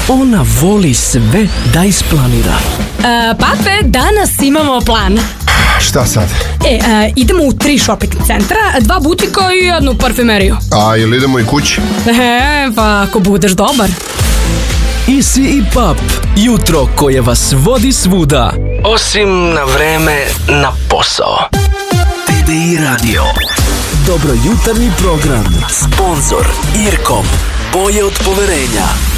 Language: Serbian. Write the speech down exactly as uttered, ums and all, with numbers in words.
Ona voli sve da isplanira. E, pape, danas imamo plan. Šta sad? E, e, idemo u tri shopping centra, dva butika i jednu parfumeriju. A, ili idemo i kući? E, pa ako budeš dobar. Isi i Pap, jutro koje vas vodi svuda, osim na vreme na posao. T D I Radio. Dobro jutarnji program. Sponzor Irkom. Boje od poverenja.